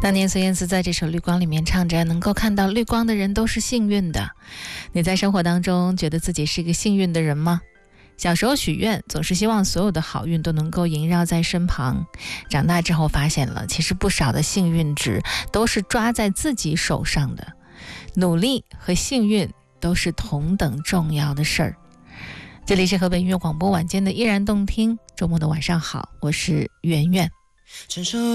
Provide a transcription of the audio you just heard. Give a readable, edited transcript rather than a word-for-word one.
当年孙燕姿在这首《绿光》里面唱着，能够看到绿光的人都是幸运的。你在生活当中觉得自己是一个幸运的人吗？小时候许愿，总是希望所有的好运都能够萦绕在身旁。长大之后发现了，其实不少的幸运值都是抓在自己手上的。努力和幸运都是同等重要的事儿。这里是河北音乐广播晚间的依然动听，周末的晚上好，我是圆圆。